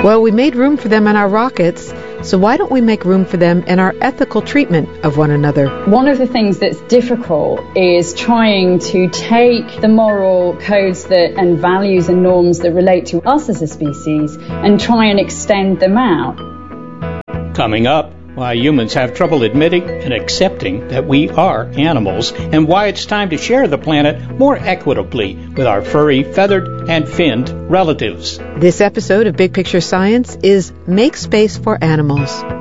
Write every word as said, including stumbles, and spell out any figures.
Well, we made room for them in our rockets, so why don't we make room for them in our ethical treatment of one another? One of the things that's difficult is trying to take the moral codes that and values and norms that relate to us as a species and try and extend them out. Coming up, why humans have trouble admitting and accepting that we are animals, and why it's time to share the planet more equitably with our furry, feathered, and finned relatives. This episode of Big Picture Science is Make Space for Animals.